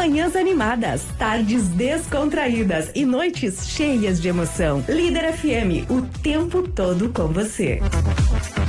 Manhãs animadas, tardes descontraídas e noites cheias de emoção. Líder FM, o tempo todo com você.